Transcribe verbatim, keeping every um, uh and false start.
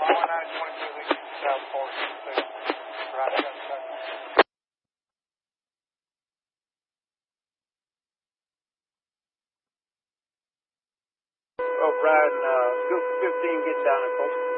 one nine twenty-two, we can south forward to six. Right, I got a second. Oh, riding, uh, Goose fifteen, getting down at Coast.